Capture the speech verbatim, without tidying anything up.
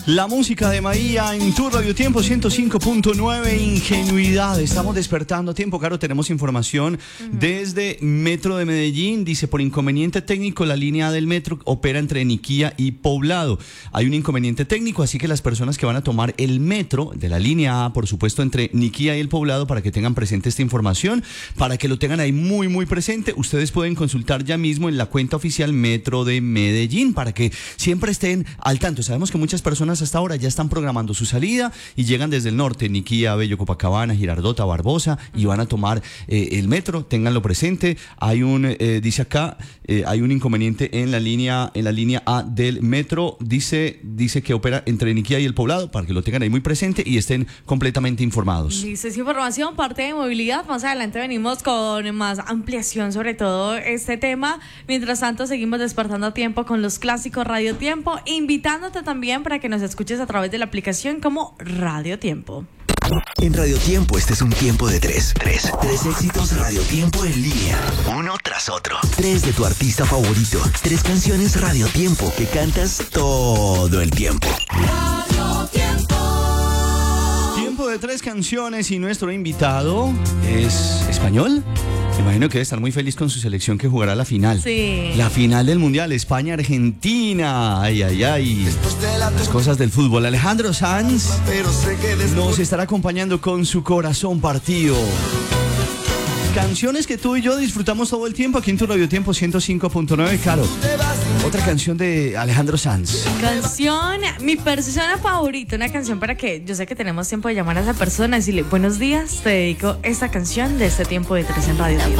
La música de Maía en tu Radio Tiempo ciento cinco punto nueve. Ingenuidad. Estamos despertando a tiempo. Claro, tenemos información uh-huh. desde Metro de Medellín. Dice, por inconveniente técnico, la línea del metro opera entre Niquía y Poblado. Hay un inconveniente técnico, así que las personas que van a tomar el metro de la línea A, por supuesto, entre Niquía y el Poblado, para que tengan presente esta información, para que lo tengan ahí muy, muy presente, ustedes pueden consultar ya mismo en la cuenta oficial Metro de Medellín, para que siempre estén al tanto. Sabemos que muchas personas hasta ahora ya están programando su salida y llegan desde el norte, Niquía, Bello, Copacabana, Girardota, Barbosa, y van a tomar eh, el metro. Ténganlo presente. Hay un, eh, dice acá, eh, hay un inconveniente en la línea, en la línea A del metro. Dice, dice que opera entre Niquía y el Poblado, para que lo tengan ahí muy presente y estén completamente informados. Dice esa información, parte de movilidad. Más adelante venimos con más ampliación sobre todo este tema. Mientras tanto, seguimos despertando a tiempo con los clásicos Radio Tiempo, invitándote también para que nos escuches a través de la aplicación como Radio Tiempo. En Radio Tiempo este es un tiempo de tres. Tres. Tres éxitos Radio Tiempo en línea. Uno tras otro. Tres de tu artista favorito. Tres canciones Radio Tiempo que cantas todo el tiempo. Radio Tiempo. Tiempo de tres canciones y nuestro invitado es español. Imagino que debe estar muy feliz con su selección que jugará la final. Sí. La final del Mundial, España-Argentina. Ay, ay, ay. Las cosas del fútbol. Alejandro Sanz nos estará acompañando con su corazón partido. Canciones que tú y yo disfrutamos todo el tiempo aquí en tu Radio Tiempo ciento cinco punto nueve. Claro, otra canción de Alejandro Sanz. Canción, mi persona favorita, una canción para que yo sé que tenemos tiempo de llamar a esa persona y decirle buenos días, te dedico esta canción de este tiempo de tres en Radio Tiempo.